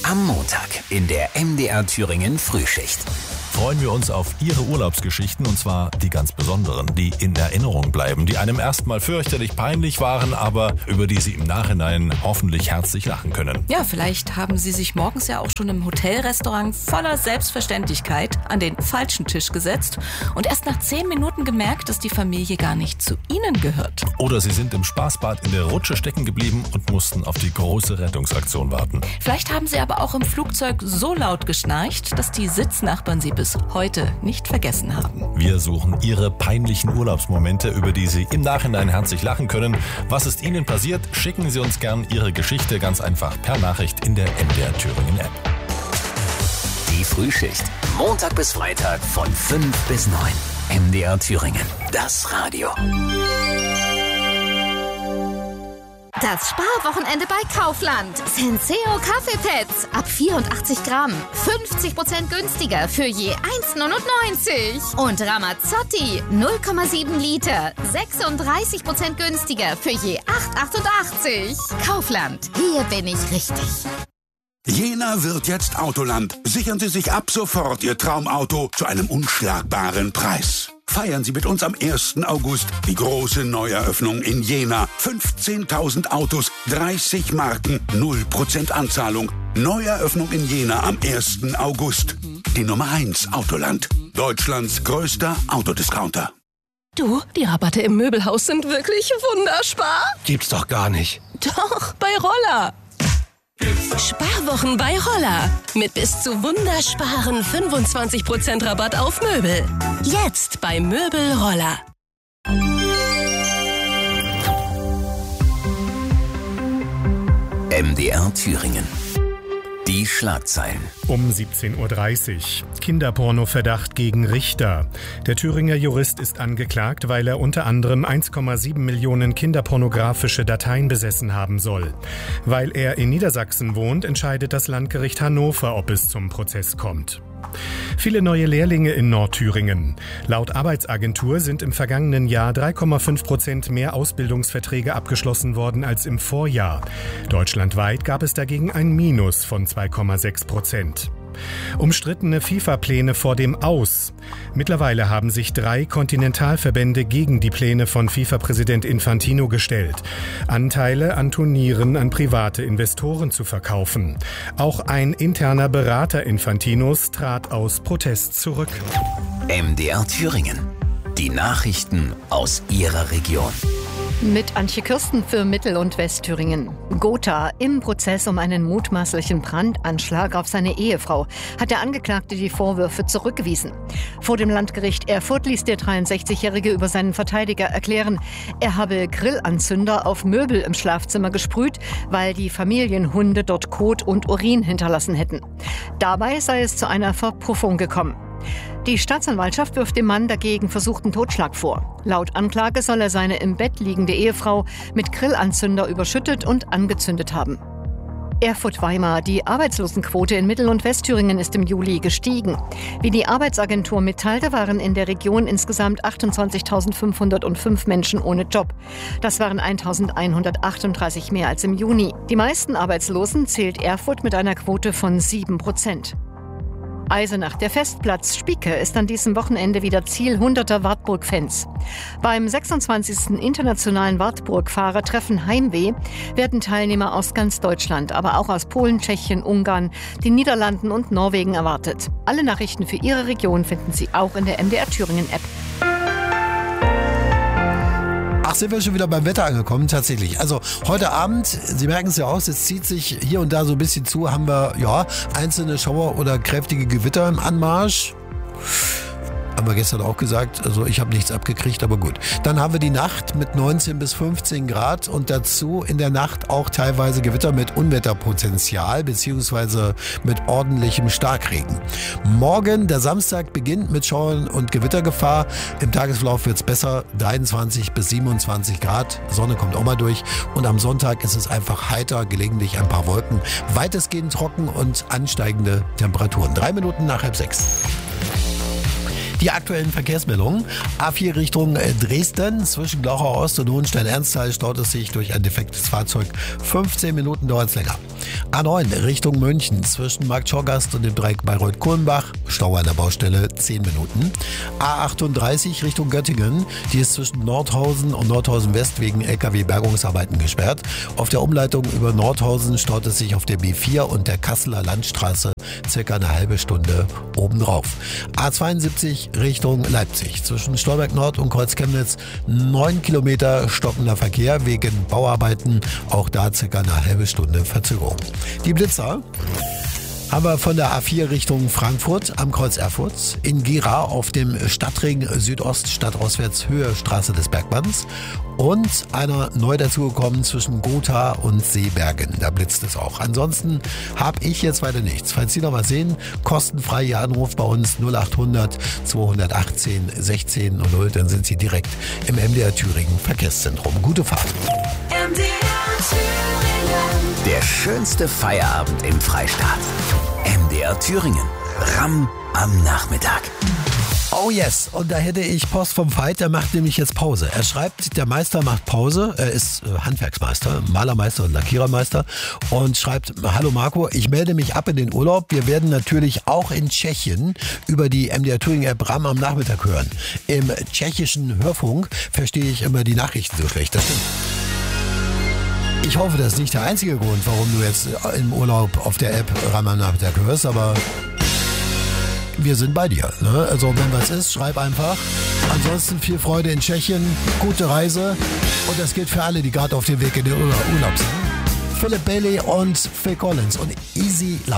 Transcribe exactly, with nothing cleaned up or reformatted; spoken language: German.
Am Montag in der M D R Thüringen Frühschicht. Freuen wir uns auf Ihre Urlaubsgeschichten, und zwar die ganz besonderen, die in Erinnerung bleiben, die einem erstmal fürchterlich peinlich waren, aber über die Sie im Nachhinein hoffentlich herzlich lachen können. Ja, vielleicht haben Sie sich morgens ja auch schon im Hotelrestaurant voller Selbstverständlichkeit an den falschen Tisch gesetzt und erst nach zehn Minuten gemerkt, dass die Familie gar nicht zu Ihnen gehört. Oder Sie sind im Spaßbad in der Rutsche stecken geblieben und mussten auf die große Rettungsaktion warten. Vielleicht haben Sie aber auch im Flugzeug so laut geschnarcht, dass die Sitznachbarn Sie bis heute nicht vergessen haben. Wir suchen Ihre peinlichen Urlaubsmomente, über die Sie im Nachhinein herzlich lachen können. Was ist Ihnen passiert? Schicken Sie uns gern Ihre Geschichte ganz einfach per Nachricht in der M D R Thüringen App. Die Frühschicht. Montag bis Freitag von fünf bis neun. M D R Thüringen. Das Radio. Das Sparwochenende bei Kaufland. Senseo Kaffeepads ab vierundachtzig Gramm. fünfzig Prozent günstiger für je eins neunundneunzig. Und Ramazzotti null Komma sieben Liter. sechsunddreißig Prozent günstiger für je acht achtundachtzig. Kaufland. Hier bin ich richtig. Jena wird jetzt Autoland. Sichern Sie sich ab sofort Ihr Traumauto zu einem unschlagbaren Preis. Feiern Sie mit uns am ersten August die große Neueröffnung in Jena. fünfzehntausend Autos, dreißig Marken, null Prozent Anzahlung. Neueröffnung in Jena am ersten August. Die Nummer eins Autoland. Deutschlands größter Autodiscounter. Du, die Rabatte im Möbelhaus sind wirklich wunderspar. Gibt's doch gar nicht. Doch, bei Roller. Sparwochen bei Roller. Mit bis zu wundersparen fünfundzwanzig Prozent Rabatt auf Möbel. Jetzt bei Möbel Roller. M D R Thüringen. Die Schlagzeilen. Um siebzehn Uhr dreißig. Kinderporno-Verdacht gegen Richter. Der Thüringer Jurist ist angeklagt, weil er unter anderem eins Komma sieben Millionen kinderpornografische Dateien besessen haben soll. Weil er in Niedersachsen wohnt, entscheidet das Landgericht Hannover, ob es zum Prozess kommt. Viele neue Lehrlinge in Nordthüringen. Laut Arbeitsagentur sind im vergangenen Jahr drei Komma fünf Prozent mehr Ausbildungsverträge abgeschlossen worden als im Vorjahr. Deutschlandweit gab es dagegen ein Minus von zwei Komma sechs Prozent. Umstrittene FIFA-Pläne vor dem Aus. Mittlerweile haben sich drei Kontinentalverbände gegen die Pläne von FIFA-Präsident Infantino gestellt, Anteile an Turnieren an private Investoren zu verkaufen. Auch ein interner Berater Infantinos trat aus Protest zurück. M D R Thüringen. Die Nachrichten aus Ihrer Region. Mit Antje Kirsten für Mittel- und Westthüringen. Gotha im Prozess um einen mutmaßlichen Brandanschlag auf seine Ehefrau hat der Angeklagte die Vorwürfe zurückgewiesen. Vor dem Landgericht Erfurt ließ der dreiundsechzigjährige über seinen Verteidiger erklären, er habe Grillanzünder auf Möbel im Schlafzimmer gesprüht, weil die Familienhunde dort Kot und Urin hinterlassen hätten. Dabei sei es zu einer Verpuffung gekommen. Die Staatsanwaltschaft wirft dem Mann dagegen versuchten Totschlag vor. Laut Anklage soll er seine im Bett liegende Ehefrau mit Grillanzünder überschüttet und angezündet haben. Erfurt-Weimar. Die Arbeitslosenquote in Mittel- und Westthüringen ist im Juli gestiegen. Wie die Arbeitsagentur mitteilte, waren in der Region insgesamt achtundzwanzigtausendfünfhundertfünf Menschen ohne Job. Das waren eintausendeinhundertachtunddreißig mehr als im Juni. Die meisten Arbeitslosen zählt Erfurt mit einer Quote von sieben Prozent. Eisenach. Der Festplatz Spieke ist an diesem Wochenende wieder Ziel hunderter Wartburg-Fans. Beim sechsundzwanzigsten internationalen Wartburg-Fahrertreffen Heimweh werden Teilnehmer aus ganz Deutschland, aber auch aus Polen, Tschechien, Ungarn, den Niederlanden und Norwegen erwartet. Alle Nachrichten für Ihre Region finden Sie auch in der M D R Thüringen-App. Ach, sind wir schon wieder beim Wetter angekommen? Tatsächlich. Also heute Abend, Sie merken es ja auch, es zieht sich hier und da so ein bisschen zu, haben wir ja einzelne Schauer oder kräftige Gewitter im Anmarsch. Haben wir gestern auch gesagt, also ich habe nichts abgekriegt, aber gut. Dann haben wir die Nacht mit neunzehn bis fünfzehn Grad und dazu in der Nacht auch teilweise Gewitter mit Unwetterpotenzial beziehungsweise mit ordentlichem Starkregen. Morgen, der Samstag, beginnt mit Schauern und Gewittergefahr. Im Tagesverlauf wird es besser, dreiundzwanzig bis siebenundzwanzig Grad. Sonne kommt auch mal durch und am Sonntag ist es einfach heiter, gelegentlich ein paar Wolken. Weitestgehend trocken und ansteigende Temperaturen. Drei Minuten nach halb sechs. Die aktuellen Verkehrsmeldungen. A vier Richtung Dresden. Zwischen Glauchau Ost und Hohenstein-Ernsthal staut es sich durch ein defektes Fahrzeug. fünfzehn Minuten dauert es länger. A neun Richtung München zwischen Markt Schorgast und dem Dreieck Bayreuth-Kulmbach. Stau an der Baustelle zehn Minuten. A achtunddreißig Richtung Göttingen. Die ist zwischen Nordhausen und Nordhausen West wegen L K W-Bergungsarbeiten gesperrt. Auf der Umleitung über Nordhausen staut es sich auf der B vier und der Kasseler Landstraße circa eine halbe Stunde obendrauf. A zweiundsiebzig Richtung Leipzig zwischen Stolberg Nord und Kreuz Chemnitz. neun Kilometer stockender Verkehr wegen Bauarbeiten. Auch da circa eine halbe Stunde Verzögerung. Die Blitzer haben wir von der A vier Richtung Frankfurt am Kreuz Erfurt, in Gera auf dem Stadtring Südost stadtauswärts Höhe Straße des Bergmanns und einer neu dazugekommen zwischen Gotha und Seebergen. Da blitzt es auch. Ansonsten habe ich jetzt weiter nichts. Falls Sie noch was sehen, kostenfrei Ihr Anruf bei uns null achthundert zweihundertachtzehn sechzehn null. Dann sind Sie direkt im M D R Thüringen Verkehrszentrum. Gute Fahrt. M D R Thüringen. Der schönste Feierabend im Freistaat. M D R Thüringen. Ram am Nachmittag. Oh yes, und da hätte ich Post vom Veit, der macht nämlich jetzt Pause. Er schreibt, der Meister macht Pause, er ist Handwerksmeister, Malermeister und Lackierermeister und schreibt, hallo Marco, ich melde mich ab in den Urlaub. Wir werden natürlich auch in Tschechien über die M D R Thüringen App Ram am Nachmittag hören. Im tschechischen Hörfunk verstehe ich immer die Nachrichten so schlecht, das stimmt. Ich hoffe, das ist nicht der einzige Grund, warum du jetzt im Urlaub auf der App Ram am Nachmittag hörst, aber wir sind bei dir. Ne? Also wenn was ist, schreib einfach. Ansonsten viel Freude in Tschechien, gute Reise und das gilt für alle, die gerade auf dem Weg in den Urlaub sind. Philip Bailey und Phil Collins und Easy Love.